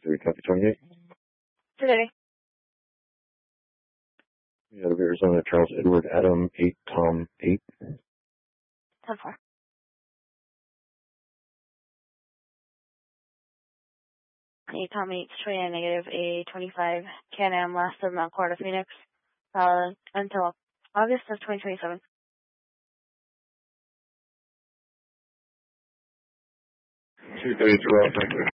23, copy 28. Today. Out of Arizona, Charles Edward Adam 8, Tom 8. 10-4. A Tom 8, Australia negative, a 25 Can-Am last of Mount Quarter Phoenix, until August of 2027. 2 days, route, thank you.